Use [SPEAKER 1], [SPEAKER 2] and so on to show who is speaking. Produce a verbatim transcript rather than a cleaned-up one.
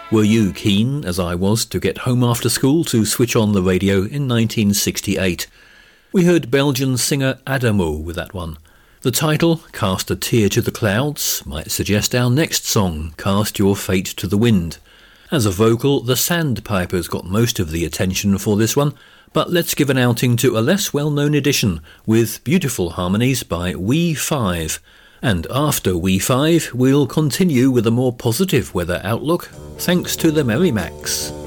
[SPEAKER 1] Were you keen, as I was, to get home after school to switch on the radio in nineteen sixty-eight? We heard Belgian singer Adamo with that one. The title, Cast a Tear to the Clouds, might suggest our next song, Cast Your Fate to the Wind. As a vocal, the Sandpipers got most of the attention for this one, but let's give an outing to a less well-known edition with beautiful harmonies by We Five. And after We Five, we'll continue with a more positive weather outlook, thanks to the Merrimacs.